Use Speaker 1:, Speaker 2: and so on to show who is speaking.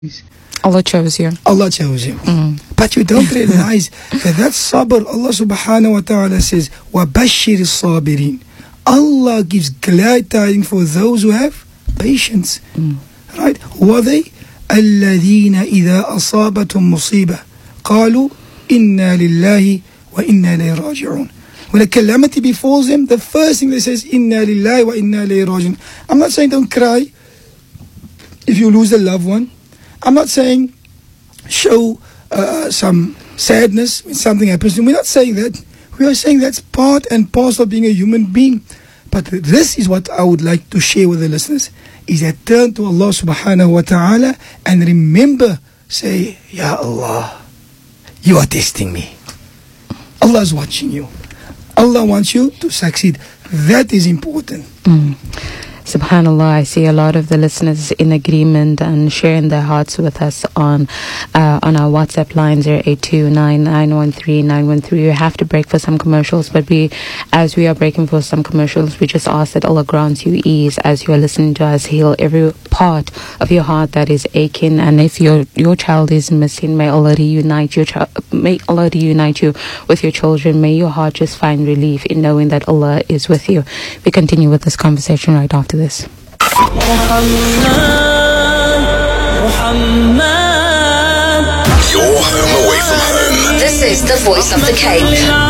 Speaker 1: Allah chose you.
Speaker 2: Allah chose you. But you don't realize that sabr, Allah subhanahu wa ta'ala says, وَبَشِّرِ الصَّابِرِينَ. Allah gives glad tidings for those who have patience. Right? Who are they? الَّذِينَ إِذَا أَصَابَتْهُمْ مُصِيبَةٌ قَالُوا إِنَّا لِلَّهِ وَإِنَّا إِلَيْهِ رَاجِعُونَ. When a calamity befalls them, the first thing they say is إِنَّا لِلَّهِ وَإِنَّا إِلَيْهِ رَاجِعُونَ. I'm not saying don't cry if you lose a loved one. I'm not saying show some sadness when something happens to you. We're not saying that. We are saying that's part and parcel of being a human being. But this is what I would like to share with the listeners, is that turn to Allah subhanahu wa ta'ala and remember, say, Ya Allah, you are testing me. Allah is watching you. Allah wants you to succeed. That is important.
Speaker 1: SubhanAllah, I see a lot of the listeners in agreement and sharing their hearts with us on our WhatsApp line 0829913913. We have to break for some commercials, but as we are breaking for some commercials, we just ask that Allah grants you ease as you are listening to us, heal every part of your heart that is aching, and if your child is missing, may Allah reunite you with your children. May your heart just find relief in knowing that Allah is with you. We continue with this conversation right after this.
Speaker 3: Your home away from home.
Speaker 4: This is the Voice of the Cape.